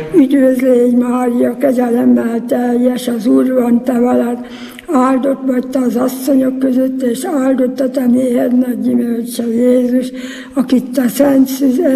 Üdvözlégy Mária, kegyelemmel teljes, az Úr van te veled, áldott vagy te az asszonyok között, és áldott a te méhed nagy gyümölcse Jézus, akit te szent